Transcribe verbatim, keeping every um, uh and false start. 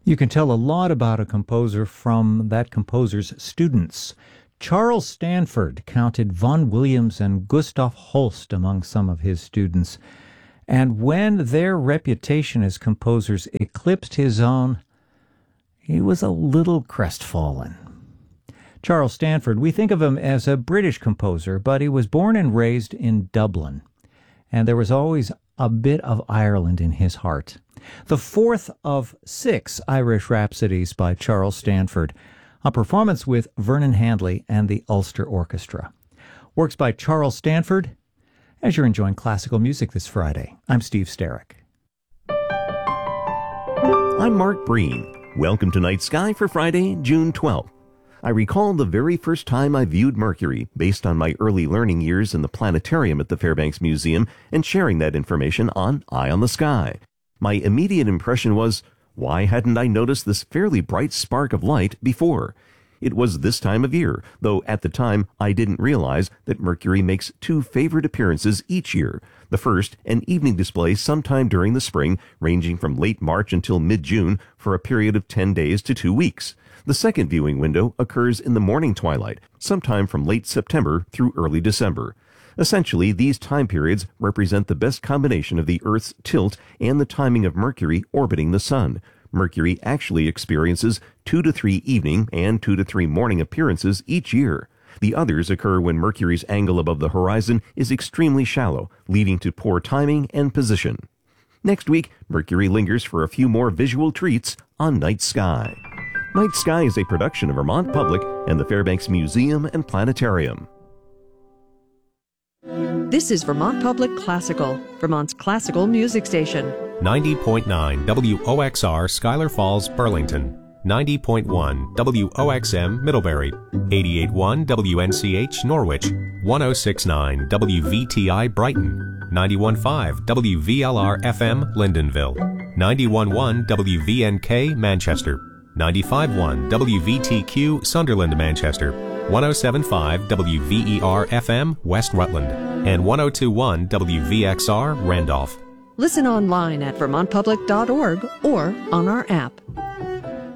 You can tell a lot about a composer from that composer's students. Charles Stanford counted Vaughan Williams and Gustav Holst among some of his students. And when their reputation as composers eclipsed his own, he was a little crestfallen. Charles Stanford, we think of him as a British composer, but he was born and raised in Dublin. And there was always a bit of Ireland in his heart. The fourth of six Irish Rhapsodies by Charles Stanford, a performance with Vernon Handley and the Ulster Orchestra. Works by Charles Stanford, as you're enjoying classical music this Friday. I'm Steve Sterrick. I'm Mark Breen. Welcome to Night Sky for Friday, June twelfth. I recall the very first time I viewed Mercury, based on my early learning years in the planetarium at the Fairbanks Museum, and sharing that information on Eye on the Sky. My immediate impression was, why hadn't I noticed this fairly bright spark of light before? It was this time of year, though at the time I didn't realize that Mercury makes two favored appearances each year. The first, an evening display sometime during the spring, ranging from late March until mid-June for a period of ten days to two weeks. The second viewing window occurs in the morning twilight, sometime from late September through early December. Essentially, these time periods represent the best combination of the Earth's tilt and the timing of Mercury orbiting the Sun. Mercury actually experiences two to three evening and two to three morning appearances each year. The others occur when Mercury's angle above the horizon is extremely shallow, leading to poor timing and position. Next week, Mercury lingers for a few more visual treats on Night Sky. Night Sky is a production of Vermont Public and the Fairbanks Museum and Planetarium. This is Vermont Public Classical, Vermont's classical music station. ninety point nine W O X R Schuyler Falls, Burlington. ninety point one W O X M Middlebury. eighty-eight point one W N C H Norwich. one oh six point nine W V T I Brighton. ninety-one point five W V L R F M Lyndonville. ninety-one point one W V N K Manchester. ninety-five point one W V T Q Sunderland, Manchester. one oh seven point five W V E R F M West Rutland. And one oh two point one W V X R Randolph. Listen online at vermont public dot org or on our app.